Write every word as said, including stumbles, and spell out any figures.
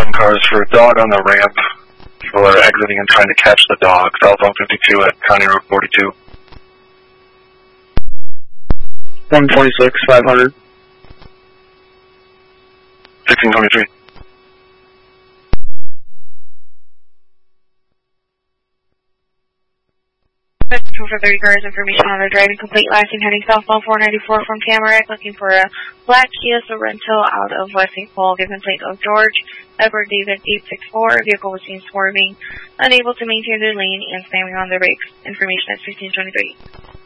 ten cars for a dog on the ramp. People are exiting and trying to catch the dog. Southbound fifty-two at County Road forty-two. one twenty-six, five hundred. sixteen twenty-three. For thirty cars, information on the driving complete last and heading southbound four ninety-four from Tamarack, looking for a black Kia Sorento out of West Saint Paul, given plate of George Edward David eight six four. Vehicle was seen swerving, unable to maintain the lane and slamming on the brakes. Information at sixteen twenty-three.